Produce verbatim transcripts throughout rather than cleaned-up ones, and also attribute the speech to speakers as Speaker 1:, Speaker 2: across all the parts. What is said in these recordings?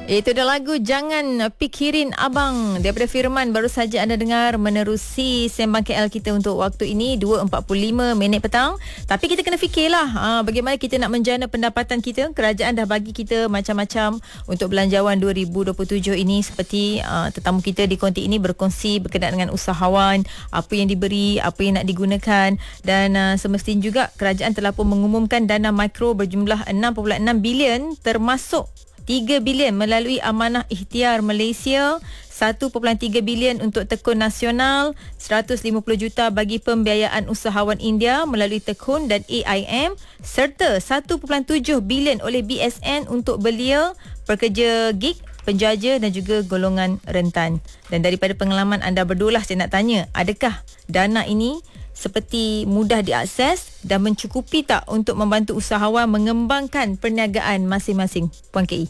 Speaker 1: Itu dah lagu Jangan Pikirin Abang daripada Firman. Baru saja anda dengar menerusi Sembang K L kita untuk waktu ini dua empat puluh lima minit petang. Tapi kita kena fikirlah ha, bagaimana kita nak menjana pendapatan kita. Kerajaan dah bagi kita macam-macam untuk belanjawan dua ribu dua puluh tujuh ini. Seperti uh, tetamu kita di konti ini berkongsi berkenaan dengan usahawan, apa yang diberi, apa yang nak digunakan. Dan uh, semestinya juga kerajaan telah pun mengumumkan dana mikro berjumlah enam perpuluhan enam bilion, termasuk tiga bilion melalui Amanah Ikhtiar Malaysia, satu perpuluhan tiga bilion untuk Tekun Nasional, seratus lima puluh juta bagi pembiayaan usahawan India melalui Tekun dan A I M, serta satu perpuluhan tujuh bilion oleh B S N untuk belia, pekerja gig, penjaja dan juga golongan rentan. Dan daripada pengalaman anda berdua lah, saya nak tanya, adakah dana ini seperti mudah diakses dan mencukupi tak untuk membantu usahawan mengembangkan perniagaan masing-masing? Puan K I.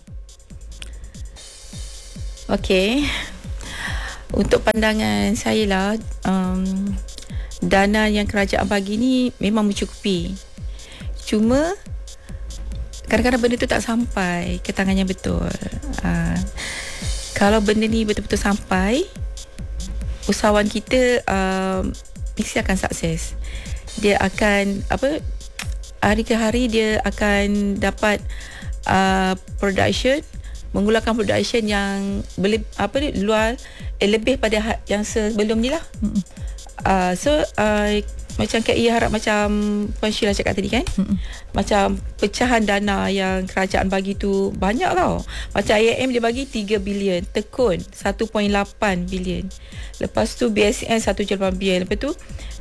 Speaker 2: Okey. Untuk pandangan saya lah, um, dana yang kerajaan bagi ni memang mencukupi. Cuma kadang-kadang benda tu tak sampai ke tangan yang betul. Uh, kalau benda ni betul-betul sampai, usahawan kita um, mesti akan sukses. Dia akan apa hari ke hari dia akan dapat uh, production, mengulakan production yang beli, apa ni luar eh, lebih pada yang sebelum ni lah. Uh, so uh, macam K I harap macam Puan Sheila cakap tadi kan, Mm-mm. macam pecahan dana yang kerajaan bagi tu banyak tau. Macam I M M dia bagi tiga bilion, Tekun satu perpuluhan lapan bilion, lepas tu B S N satu perpuluhan lapan bilion, lepas tu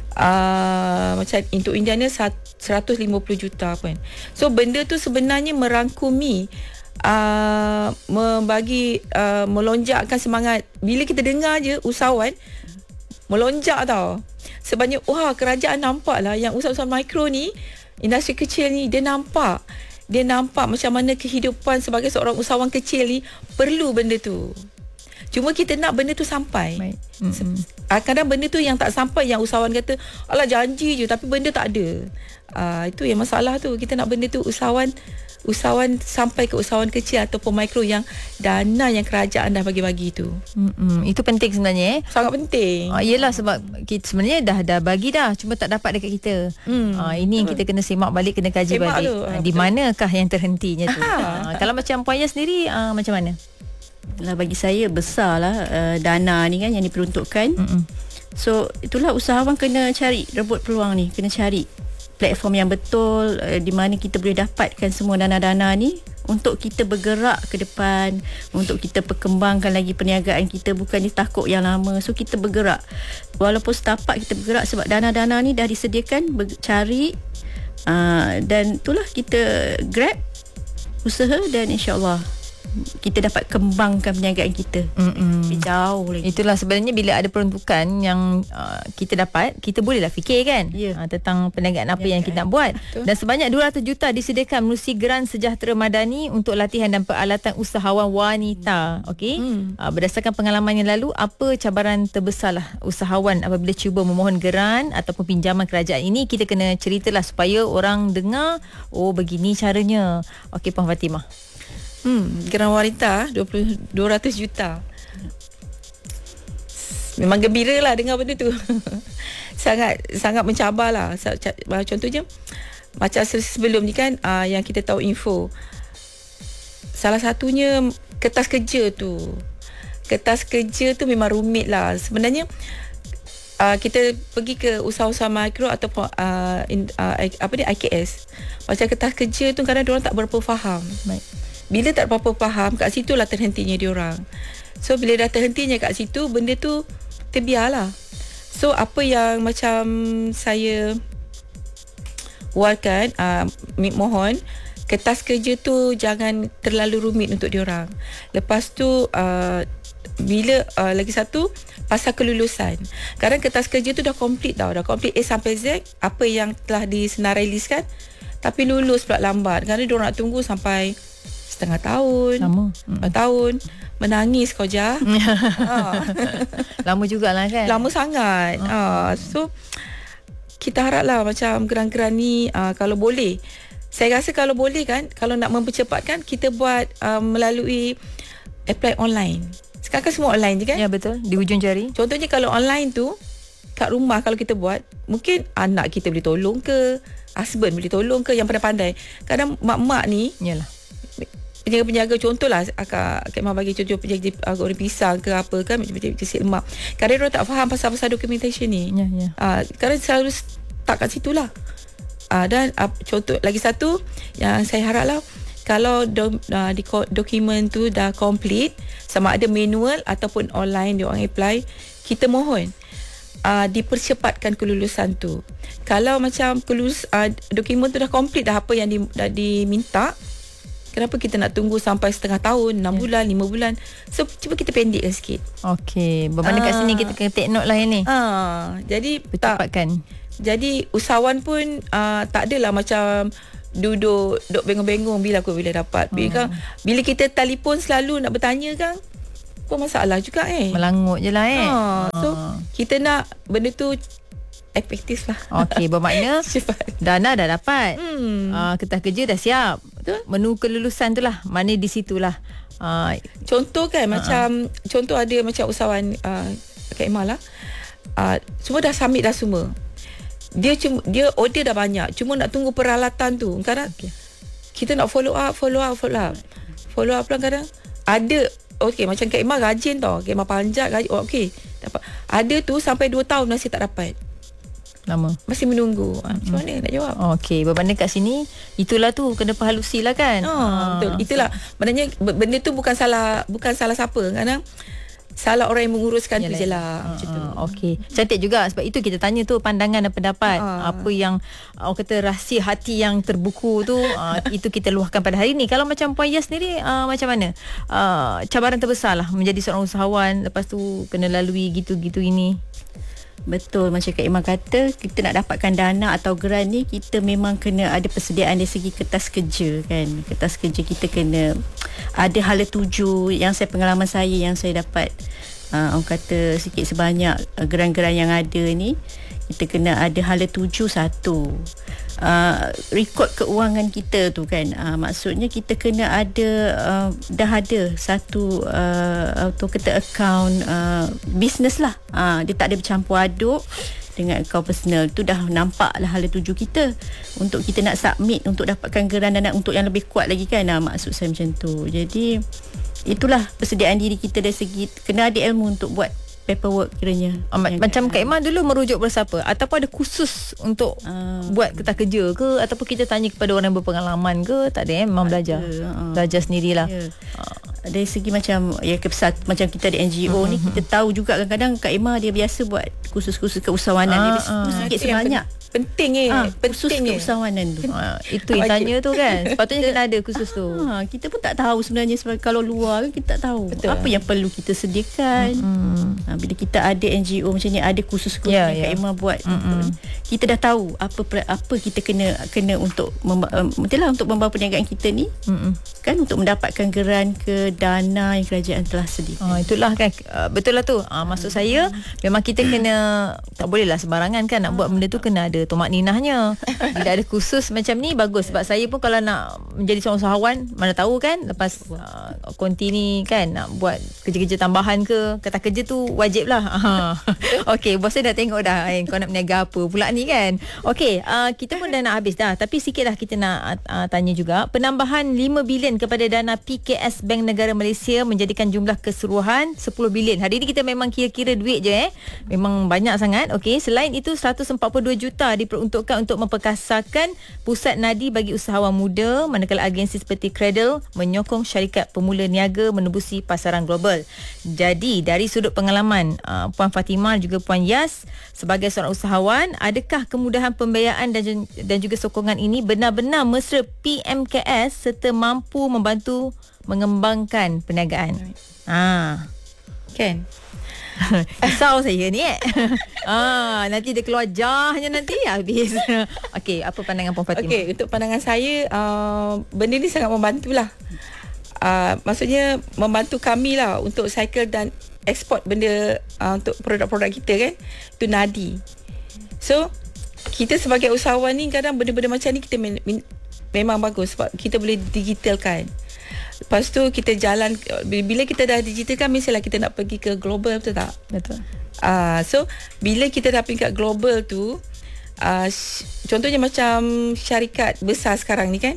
Speaker 2: uh, macam untuk India ni seratus lima puluh juta pun. So benda tu sebenarnya merangkumi, uh, membagi, uh, melonjakkan semangat. Bila kita dengar je usahawan melonjak tau. Sebabnya wah, kerajaan nampak lah yang usahawan mikro ni, industri kecil ni, dia nampak dia nampak macam mana kehidupan sebagai seorang usahawan kecil ni perlu benda tu. Cuma kita nak benda tu sampai. Mm-hmm. Kadang benda tu yang tak sampai, yang usahawan kata alah janji je tapi benda tak ada. Uh, itu yang masalah tu. Kita nak benda tu usahawan usahawan sampai ke usahawan kecil ataupun mikro yang dana yang kerajaan dah bagi-bagi tu.
Speaker 1: Mm-mm. Itu penting sebenarnya eh.
Speaker 2: Sangat penting.
Speaker 1: Ah, yelah, sebab kita sebenarnya dah dah bagi dah, cuma tak dapat dekat kita. Mm. Ah, ini yang kita kena semak balik, kena kaji
Speaker 2: semak
Speaker 1: balik.
Speaker 2: Tu,
Speaker 1: ah, di manakah yang terhentinya tu? ah, kalau macam Puan Yas sendiri ah, macam mana?
Speaker 3: Lah, bagi saya besarlah uh, dana ni kan yang diperuntukkan. Mm-mm. So itulah usahawan kena cari, rebut peluang ni, kena cari platform yang betul uh, di mana kita boleh dapatkan semua dana-dana ni untuk kita bergerak ke depan, untuk kita perkembangkan lagi perniagaan kita, bukan ditakuk yang lama. So kita bergerak walaupun setapak, kita bergerak sebab dana-dana ni dah disediakan, ber- cari uh, dan itulah kita grab usaha dan insya-Allah kita dapat kembangkan perniagaan kita. Lebih jauh lagi.
Speaker 1: Itulah sebenarnya bila ada peruntukan yang uh, kita dapat, kita bolehlah fikir kan, yeah. uh, tentang perniagaan apa perniagaan yang kita nak buat. Betul. Dan sebanyak dua ratus juta disediakan melalui Geran Sejahtera Madani untuk latihan dan peralatan usahawan wanita. Okey. Hmm. Uh, berdasarkan pengalaman yang lalu, apa cabaran terbesarlah usahawan apabila cuba memohon geran ataupun pinjaman kerajaan ini? Kita kena ceritalah supaya orang dengar, oh begini caranya. Okey, Puan Fatimah.
Speaker 2: Hmm, geran wanita dua ratus juta. Memang gembira lah dengar benda tu. sangat sangat mencabarlah. Contohnya macam sebelum ni kan, uh, yang kita tahu info, salah satunya kertas kerja tu. Kertas kerja tu memang rumit lah. Sebenarnya uh, kita pergi ke usaha-usaha mikro ataupun uh, in, uh, apa ni I K S, macam kertas kerja tu kadang diorang tak berapa faham. Baik. Bila tak berapa faham, kat situ lah terhentinya diorang. So bila dah terhentinya kat situ, benda tu terbiarlah. So apa yang macam saya warkan, uh, mohon kertas kerja tu jangan terlalu rumit untuk diorang. Lepas tu uh, bila uh, lagi satu pasal kelulusan. Kadang kertas kerja tu dah komplit tau, dah komplit A sampai Z, apa yang telah disenarailiskan, tapi lulus pula lambat. Kerana diorang nak tunggu sampai setengah tahun, lama, empat tahun, menangis kau Jah. ha.
Speaker 1: Lama jugalah kan.
Speaker 2: Lama sangat. Ha. So kita haraplah macam geran-geran ni uh, kalau boleh, saya rasa kalau boleh kan, kalau nak mempercepatkan, kita buat uh, melalui apply online. Sekarang kan semua online je kan?
Speaker 1: Ya, betul. Di hujung jari.
Speaker 2: Contohnya kalau online tu, kat rumah kalau kita buat, mungkin anak kita boleh tolong ke, husband boleh tolong ke, yang pandai-pandai. Kadang mak-mak ni,
Speaker 1: Yalah.
Speaker 2: penjaga-penjaga, contohlah Akak Kak Imah bagi contoh penjaga uh, goreng pisang ke apa kan, macam-macam nasi lemak. Kadang dia tak faham pasal-pasal documentation ni.
Speaker 1: Ya, ya.
Speaker 2: Uh, kadang selalu stuck kat situ lah. Uh, dan uh, contoh lagi satu yang saya harap lah, kalau do, uh, di dokumen tu dah complete, sama ada manual ataupun online dia orang apply, kita mohon uh, dipercepatkan kelulusan tu. Kalau macam kelulus uh, dokumen tu dah complete dah apa yang di, dah diminta, kenapa kita nak tunggu sampai setengah tahun, enam yeah. bulan, lima bulan? So cuba kita pendekkan sikit.
Speaker 1: Okey, bermakna uh, kat sini kita kena take note lah ini.
Speaker 2: Ah, jadi
Speaker 1: percepatkan.
Speaker 2: Jadi usahawan pun uh, tak adalah macam duduk duk bengong-bengong bila aku bila dapat. Hmm. Bila, bila kita telefon selalu nak bertanya kan, apa masalah juga eh.
Speaker 1: Melangut je lah eh.
Speaker 2: Ha, so ha. kita nak benda tu efektif lah.
Speaker 1: Okey, bermakna dana dah dapat. Hmm. Uh, ketah kerja dah siap.
Speaker 2: Betul.
Speaker 1: Menu kelulusan tu lah, mana di situlah. Uh,
Speaker 2: contoh kan uh-uh. macam contoh ada macam usahawan uh, Kak Imah lah. Uh, semua dah submit dah semua. Dia cuma dia order dah banyak, cuma nak tunggu peralatan tu. Kadang okay. kita nak follow up, follow up, follow up. Follow up kadang ada okey macam Kak Imah rajin tau. Kak Imah panjat rajin. Oh, okey, dapat. Ada tu sampai dua tahun masih tak dapat.
Speaker 1: Lama.
Speaker 2: Masih menunggu. Ha, macam mana nak jawab?
Speaker 1: Okey, berbanding kat sini, itulah tu kena perhalusi lah kan.
Speaker 2: Ha, ha, betul. Itulah. Maknanya benda tu bukan salah bukan salah siapa. Kadang salah orang yang menguruskan tu je lah. Macam tu.
Speaker 1: Okey. Cantik juga. Sebab itu kita tanya tu pandangan dan pendapat.
Speaker 2: Uh.
Speaker 1: Apa yang orang kata rahsia hati yang terbuku tu, uh, itu kita luahkan pada hari ni. Kalau macam Puan Yas sendiri, uh, macam mana? Uh, cabaran terbesar lah menjadi seorang usahawan. Lepas tu kena lalui gitu-gitu ini.
Speaker 3: Betul, macam Kak Imah kata, kita nak dapatkan dana atau grant ni, kita memang kena ada persediaan dari segi kertas kerja kan. Kertas kerja kita kena ada hala tuju. Yang saya pengalaman saya yang saya dapat, uh, orang kata sikit sebanyak uh, geran-geran yang ada ni, kita kena ada hala tuju satu. Uh, rekod keuangan kita tu kan, uh, maksudnya kita kena ada uh, dah ada satu uh, atau kata account uh, business lah, uh, dia tak ada bercampur aduk dengan account personal. Tu dah nampak lah hala tuju kita untuk kita nak submit untuk dapatkan geran dan untuk yang lebih kuat lagi kan, uh, maksud saya macam tu. Jadi itulah persediaan diri kita dari segi kena ada ilmu untuk buat paperwork kiranya.
Speaker 1: Ah, macam Kak Imah dulu merujuk bersiapa? Ataupun ada khusus untuk uh, buat kertas kerja ke? Ataupun kita tanya kepada orang yang berpengalaman ke? Tak ada eh? Memang belajar. Uh, belajar sendirilah. Yeah. Uh.
Speaker 3: Dari segi macam ya kebesar, macam kita di N G O uh-huh. ni, kita tahu juga kadang-kadang Kak Imah dia biasa buat khusus-khusus keusahawanan. Uh, dia uh, sikit sebanyak.
Speaker 2: Penting eh.
Speaker 3: Ha,
Speaker 2: penting
Speaker 3: khusus keusahawanan tu.
Speaker 1: Ha, itu yang tanya tu kan. Sepatutnya kena ada khusus tu.
Speaker 3: Ha, kita pun tak tahu sebenarnya sebab kalau luar kan kita tak tahu. Betul. Apa yang perlu kita sediakan.
Speaker 1: Mm-hmm.
Speaker 3: Ha, bila kita ada N G O macam ni, ada khusus-khusus
Speaker 1: yeah,
Speaker 3: yang
Speaker 1: yeah.
Speaker 3: Kak Imah buat.
Speaker 1: Mm-hmm.
Speaker 3: Kita dah tahu apa apa kita kena kena untuk memba- um, untuk membawa perniagaan kita ni. Mm-hmm. Kan untuk mendapatkan geran ke dana yang kerajaan telah sediakan.
Speaker 1: Ha, itulah kan. Uh, betul lah tu. Uh, maksud saya memang kita kena, tak boleh lah sembarangan kan nak buat benda tu, kena ada tomak ninahnya. Bila ada khusus macam ni bagus. Sebab saya pun kalau nak menjadi seorang usahawan, mana tahu kan lepas uh, konti ni kan nak buat kerja-kerja tambahan ke, kata kerja tu wajib lah. Okey, bos saya dah tengok dah eh, kau nak berniaga apa pula ni kan. Okey, uh, kita pun dah nak habis dah, tapi sikit lah kita nak uh, tanya juga penambahan lima bilion kepada dana P K S Bank Negara Malaysia menjadikan jumlah keseluruhan sepuluh bilion. Hari ni kita memang kira-kira duit je eh. Memang banyak sangat. Okey, selain itu seratus empat puluh dua juta diperuntukkan untuk memperkasakan pusat nadi bagi usahawan muda, manakala agensi seperti Cradle menyokong syarikat pemula niaga menembusi pasaran global. Jadi dari sudut pengalaman uh, Puan Fatimah juga Puan Yas sebagai seorang usahawan, adakah kemudahan pembiayaan dan dan juga sokongan ini benar-benar mesra P M K S serta mampu membantu mengembangkan perniagaan? Ah,
Speaker 2: kan?
Speaker 1: Risau saya ni eh. ah, nanti dia keluar jahnya nanti habis. Okey, apa pandangan Puan Fatimah?
Speaker 2: Okey, untuk pandangan saya, uh, benda ni sangat membantulah. Uh, maksudnya membantu kami lah untuk cycle dan ekspor benda uh, untuk produk-produk kita kan. Itu nadi. So, kita sebagai usahawan ni kadang benda-benda macam ni kita men- men- memang bagus sebab kita boleh digitalkan. Lepas tu kita jalan, bila kita dah digital kan mestilah kita nak pergi ke global, betul tak?
Speaker 1: Betul.
Speaker 2: Uh, so bila kita dah tingkat global tu, uh, contohnya macam syarikat besar sekarang ni kan,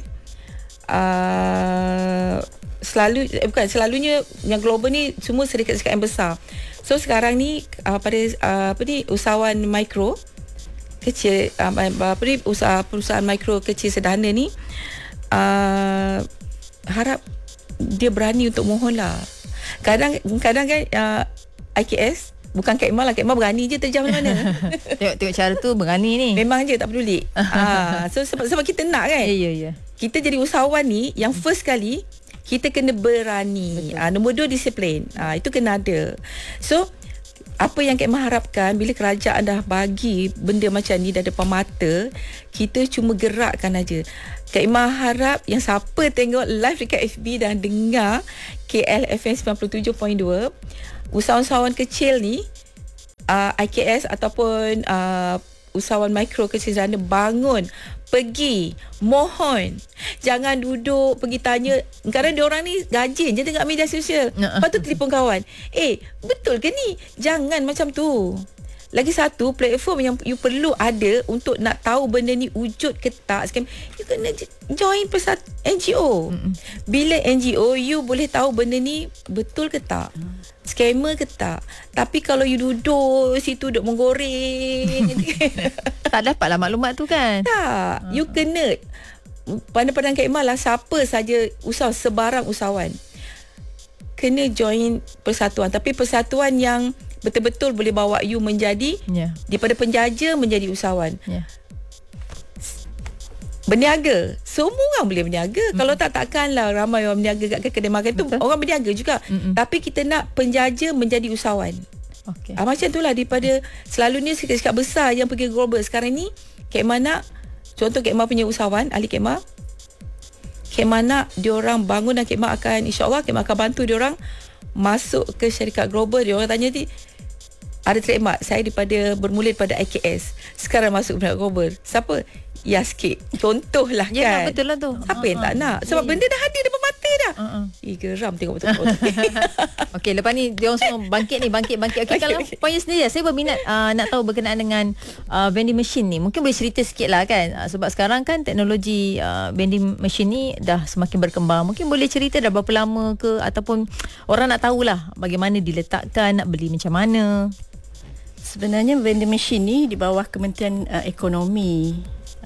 Speaker 2: uh, selalu eh, bukan selalunya yang global ni semua syarikat-syarikat yang besar. So sekarang ni uh, pada uh, apa ni usahawan mikro kecil, uh, apa ni usaha perusahaan mikro kecil sederhana ni, uh, harap dia berani untuk mohon lah. Kadang kadang kan uh, I K S bukan Kak Imah lah, Kak Imah berani je terjam mana-mana.
Speaker 1: Tengok tengok cara tu berani ni.
Speaker 2: Memang je tak peduli. Ah, so sebab sebab kita nak kan.
Speaker 1: Ya ya ya.
Speaker 2: Kita jadi usahawan ni yang first kali kita kena berani. Ah, nombor dua disiplin. Ah, itu kena ada. So apa yang Kak Imah harapkan bila kerajaan dah bagi benda macam ni dah depan mata, kita cuma gerakkan aja. Kak Imah harap yang siapa tengok live dekat F B dan dengar K L F M sembilan puluh tujuh perpuluhan dua, usahawan-usahawan kecil ni, uh, I K S ataupun uh, usahawan mikro kecil sederhana, bangun, pergi, mohon. Jangan duduk pergi tanya. Kadang diorang ni gajin je tengok media sosial. Lepas tu telefon kawan. Eh, betul ke ni? Jangan macam tu. Lagi satu, platform yang you perlu ada untuk nak tahu benda ni wujud ke tak, scam, you kena join persat N G O. Mm-mm. Bila N G O, you boleh tahu benda ni betul ke tak, scammer ke tak. Tapi kalau you duduk situ, duduk menggoreng
Speaker 1: tak dapatlah maklumat tu kan.
Speaker 2: Tak, you kena pandang-pandang Kak Imah lah, siapa saja usahawan, sebarang usahawan kena join persatuan. Tapi persatuan yang betul-betul boleh bawa you menjadi, yeah, daripada penjaja menjadi usahawan. Yeah. Berniaga, semua orang boleh berniaga. Mm. Kalau tak, takkanlah ramai orang berniaga kat kedai makan tu. Orang berniaga juga. Mm-mm. Tapi kita nak penjaja menjadi usahawan. Okay. Ah, macam itulah, daripada selalunya syarikat besar yang pergi global. Sekarang ni Kak Imah nak, contoh Kak Imah punya usahawan, ahli Kak Imah, Kak Imah nak diorang bangun dan Kak Imah akan, insyaAllah Kak Imah akan bantu diorang masuk ke syarikat global. Diorang tanya ni, ada trademark saya daripada bermula daripada I K S, sekarang masuk ke global. Siapa? Ya sikit. Contohlah kan.
Speaker 1: Ya, betul lah tu.
Speaker 2: Siapa uh-huh. yang tak nak? Sebab yeah, benda dah hadir depan mata dah. Uh-huh. Eh, geram tengok betul-betul.
Speaker 1: Okey, lepas ni dia orang semua bangkit ni, bangkit-bangkit. Okey, okay, kalau okay. poin sendiri, saya berminat uh, nak tahu berkenaan dengan uh, vending machine ni. Mungkin boleh cerita sikit lah kan. Uh, sebab sekarang kan teknologi uh, vending machine ni dah semakin berkembang. Mungkin boleh cerita dah berapa lama ke, ataupun orang nak tahulah bagaimana diletakkan, nak beli macam mana.
Speaker 3: Sebenarnya vending machine ni di bawah Kementerian uh, Ekonomi.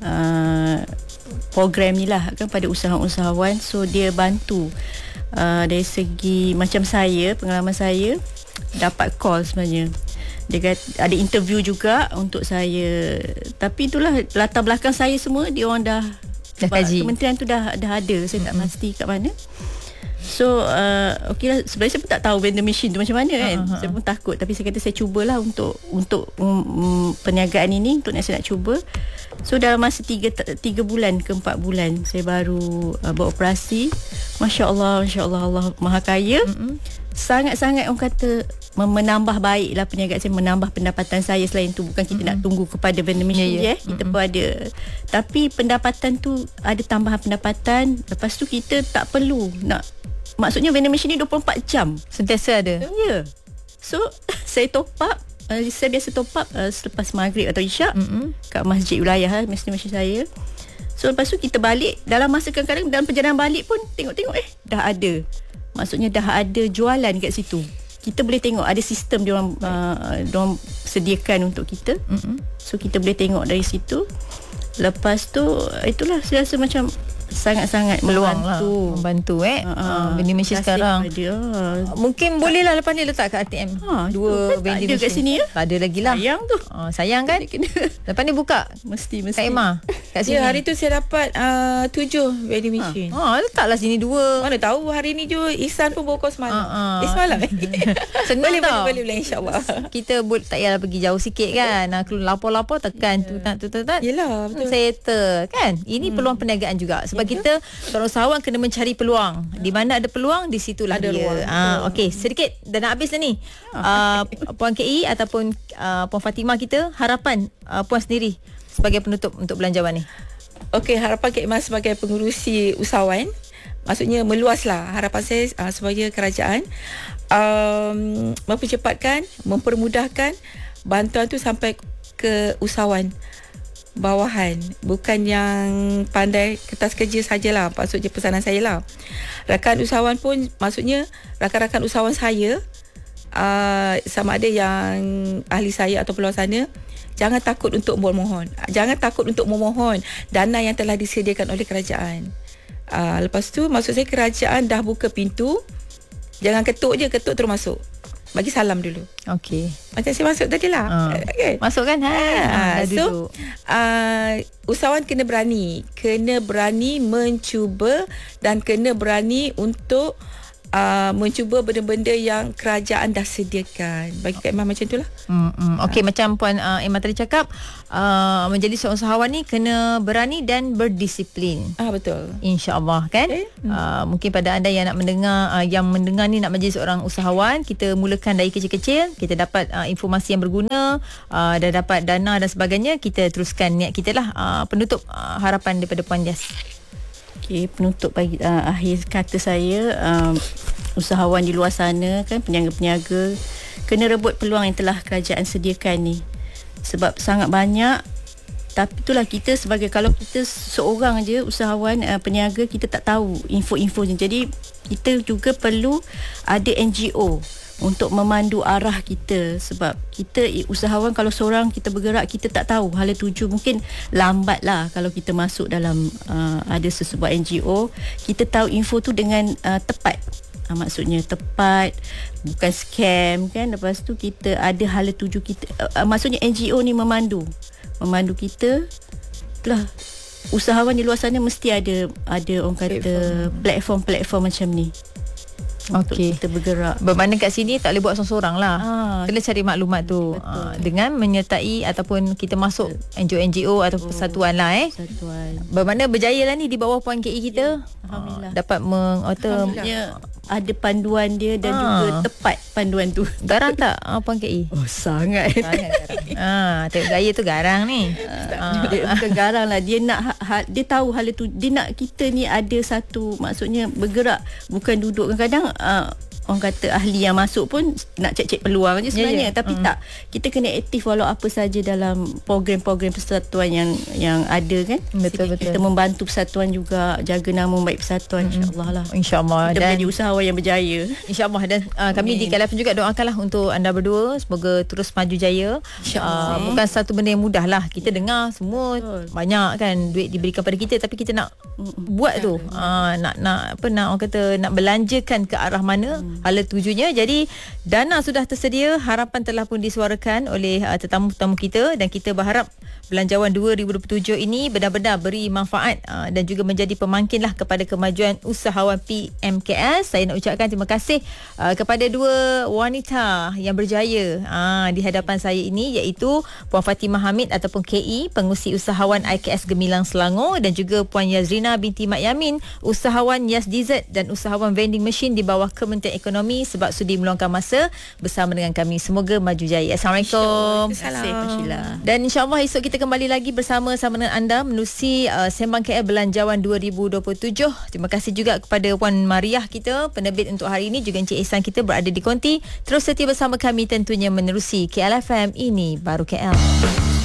Speaker 3: Uh, program ni lah kan pada usahawan-usahawan. So dia bantu uh, dari segi macam saya, pengalaman saya dapat call sebenarnya. Dia kata, ada interview juga untuk saya. Tapi itulah latar belakang saya semua dia orang dah,
Speaker 1: dah kaji.
Speaker 3: Kementerian tu dah dah ada. Saya mm-hmm. tak pasti kat mana. So uh, okey lah, sebenarnya saya pun tak tahu vending machine tu macam mana kan. Uh-huh. Saya pun takut, tapi saya kata saya cubalah untuk untuk um, um, perniagaan ini, untuk saya nak cuba. So dalam masa tiga tiga bulan ke empat bulan saya baru uh, beroperasi. Masya-Allah, masya-Allah, Allah Maha Kaya. Mm-hmm. Sangat-sangat orang kata menambah baiklah perniagaan saya, menambah pendapatan saya. Selain tu bukan kita mm-hmm. nak tunggu kepada vending machine yeah, yeah. je, kita mm-hmm. pun ada. Tapi pendapatan tu ada tambahan pendapatan. Lepas tu kita tak perlu nak, maksudnya vending machine ni dua puluh empat jam
Speaker 1: sentiasa ada.
Speaker 3: Ya. Yeah. So saya top up, uh, saya biasa top up uh, selepas maghrib atau isyak mm-hmm. kat masjid wilayah, masjid masjid saya. So lepas tu kita balik, dalam masa kadang-kadang dalam perjalanan balik pun tengok-tengok eh dah ada. Maksudnya dah ada jualan kat situ. Kita boleh tengok ada sistem dia orang uh, dia orang sediakan untuk kita. Mm-hmm. So kita boleh tengok dari situ. Lepas tu itulah saya rasa macam sangat-sangat
Speaker 1: peluang
Speaker 3: membantu.
Speaker 1: Lah, membantu eh uh, vending machine sekarang
Speaker 3: dia.
Speaker 1: Mungkin boleh lah lepas ni letak kat A T M ha, dua vending machine kat sini ya? Tak ada lagi lah, sayang tu uh, sayang kan lepas ni buka
Speaker 3: mesti mesti
Speaker 1: Kak Imah kat sini.
Speaker 2: Ya, hari tu saya dapat uh, tujuh vending machine.
Speaker 1: Ha, ha, letaklah sini dua.
Speaker 2: Mana tahu hari ni je Ihsan pun bawa kau semalam.
Speaker 1: uh, uh.
Speaker 2: Eh semalam
Speaker 1: senang
Speaker 2: boleh,
Speaker 1: tau.
Speaker 2: Boleh boleh insya-Allah.
Speaker 1: Kita boleh tak payahlah pergi jauh sikit kan. Nak keluar lapor-lapor tekan yeah. tu tak tu tak.
Speaker 2: Yelah betul.
Speaker 1: Settle kan. Ini hmm. peluang perniagaan juga. Sebab yeah. kita seorang usahawan kena mencari peluang. Di mana ada peluang, di situlah ada dia. Ruang. Ah, okey, sedikit dah nak habis dah ni. Uh, Puan K I ataupun uh, Puan Fatimah, kita harapan uh, Puan sendiri sebagai penutup untuk belanjawan ni.
Speaker 2: Okey, harapan Kak Imah sebagai pengurusi usahawan, maksudnya meluaslah. Harapan saya uh, sebagai kerajaan um, mempercepatkan, mempermudahkan bantuan tu sampai ke usahawan bawahan, bukan yang pandai kertas kerja sajalah. Maksudnya pesanan saya lah, rakan usahawan pun, maksudnya rakan-rakan usahawan saya, uh, sama ada yang ahli saya atau peluang sana, jangan takut untuk memohon. Jangan takut untuk memohon dana yang telah disediakan oleh kerajaan. Uh, lepas tu, maksud saya kerajaan dah buka pintu. Jangan ketuk je, ketuk terus masuk. Bagi salam dulu.
Speaker 1: Okey.
Speaker 2: Macam saya masuk tadi lah.
Speaker 1: Uh,
Speaker 2: okay.
Speaker 1: Masuk kan? Ha, ha,
Speaker 2: so, uh, usahawan kena berani. Kena berani mencuba dan kena berani untuk Uh, mencuba benda-benda yang kerajaan dah sediakan. Bagi Kak Emma macam itulah.
Speaker 1: Hmm, hmm. Okey, ha. Macam Puan uh, Emma tadi cakap, uh, menjadi seorang usahawan ni kena berani dan berdisiplin.
Speaker 2: Ah, betul.
Speaker 1: InsyaAllah kan. Okay. Hmm. Uh, mungkin pada anda yang nak mendengar, uh, yang mendengar ni nak menjadi seorang usahawan, kita mulakan dari kecil-kecil, kita dapat uh, informasi yang berguna, uh, dan dapat dana dan sebagainya, kita teruskan niat kita lah. Uh, penutup uh, harapan daripada Puan Jas.
Speaker 3: Okay, penutup bagi uh, akhir kata saya, um, usahawan di luar sana kan, peniaga-peniaga, kena rebut peluang yang telah kerajaan sediakan ni. Sebab sangat banyak. Tapi itulah kita sebagai, kalau kita seorang je usahawan, uh, peniaga, kita tak tahu info-info ni. Jadi kita juga perlu ada N G O untuk memandu arah kita. Sebab kita usahawan, kalau seorang kita bergerak, kita tak tahu hala tuju. Mungkin lambat lah kalau kita masuk dalam uh, ada sesebuah N G O, kita tahu info tu dengan uh, tepat. uh, Maksudnya tepat, bukan scam kan. Lepas tu kita ada hala tuju kita, uh, uh, maksudnya N G O ni memandu Memandu kita. Itulah, usahawan di luar sana mesti ada Ada orang kata platform-platform macam ni. Okey, kita bergerak.
Speaker 1: Bermakna kat sini tak boleh buat seorang-seorang lah. Ha, kena cari maklumat tu ha, dengan menyertai ataupun kita masuk N G O-N G O atau oh, persatuan lah eh. Persatuan. Bermakna berjaya lah ni di bawah Puan K E kita. Ya, Alhamdulillah. Ha, dapat mengotor
Speaker 3: ada panduan dia dan ha. juga tepat panduan tu.
Speaker 1: Garang tak uh, Puan K E?
Speaker 3: Oh, sangat.
Speaker 1: Sangat garang. Ha, tengok gaya tu garang ni.
Speaker 3: Ha. Dia bukan garang lah. Dia nak ha, ha, dia tahu hal tu. Dia nak kita ni ada satu, maksudnya bergerak, bukan duduk. Kadang-kadang uh, orang kata ahli yang masuk pun nak cek-cek peluang je sebenarnya, yeah, yeah. Tapi mm. tak, kita kena aktif walau apa saja dalam program-program persatuan yang yang ada kan.
Speaker 1: Betul, betul.
Speaker 3: Kita membantu persatuan juga, jaga nama baik persatuan, mm-hmm. insya-Allah lah.
Speaker 1: Insya-Allah,
Speaker 3: kita dan menjadi usahawan yang berjaya.
Speaker 1: Insya-Allah, dan uh, kami Amin. Di K L F M juga doakanlah untuk anda berdua, semoga terus maju jaya. Uh, bukan satu benda yang mudah lah. Kita yeah. dengar semua betul. Banyak kan duit diberikan pada kita, tapi kita nak mm-hmm. buat tu uh, nak nak apa nak orang kata nak belanjakan ke arah mana. Mm. Hala tujunya. Jadi dana sudah tersedia, harapan telah pun disuarakan oleh uh, tetamu-tetamu kita, dan kita berharap Belanjawan dua ribu dua puluh tujuh ini benar-benar beri manfaat uh, dan juga menjadi pemangkinlah kepada kemajuan usahawan P M K S. Saya nak ucapkan terima kasih uh, kepada dua wanita yang berjaya uh, di hadapan saya ini, iaitu Puan Fatimah Hamid ataupun K E, pengurusi usahawan I K S Gemilang Selangor, dan juga Puan Yazrina binti Mat Yamin, usahawan Yas Dessert dan usahawan vending machine di bawah Kementerian Ekonomi, sebab sudi meluangkan masa bersama dengan kami. Semoga maju jaya. Assalamualaikum.
Speaker 2: Assalamualaikum.
Speaker 1: Dan insya-Allah esok kita kembali lagi bersama-sama dengan anda menerusi uh, Sembang K L Belanjawan dua ribu dua puluh tujuh. Terima kasih juga kepada Puan Mariah kita, penerbit untuk hari ini, juga Encik Ihsan kita berada di konti. Terus setia bersama kami tentunya menerusi K L F M, ini baru K L.